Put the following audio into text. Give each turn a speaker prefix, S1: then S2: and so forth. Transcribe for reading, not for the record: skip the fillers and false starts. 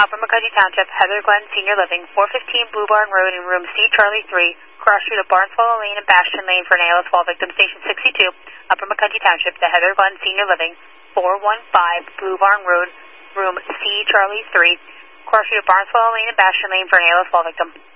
S1: Upper McCudgy Township, Heather Glen Senior Living, 415 Blue Barn Road in room C Charlie 3, cross street of Barnswallow Lane and Bastion Lane for an ALS-12 victim, station 62, Upper McCudgy Township, the Heather Glen Senior Living, 415 Blue Barn Road, room C Charlie 3, cross street of Barnswallow Lane and Bastion Lane for an ALS-12 victim.